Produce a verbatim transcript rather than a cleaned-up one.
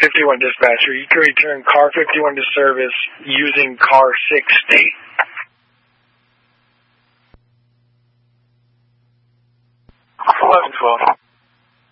fifty-one dispatcher. You can return car fifty-one to service using car six state. eleven twelve.